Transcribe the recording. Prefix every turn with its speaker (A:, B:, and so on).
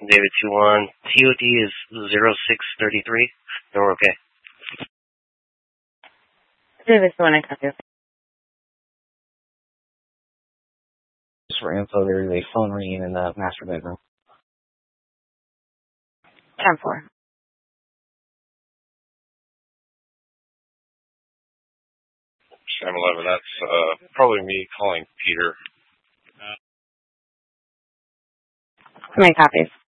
A: David 2-1. TOD is 0633. No, we're okay.
B: David 2-1, I copy.
C: Just for info, there is a phone ringing in the master bedroom.
B: 10-4.
D: Sam 11, that's probably me calling Peter.
B: How many copies?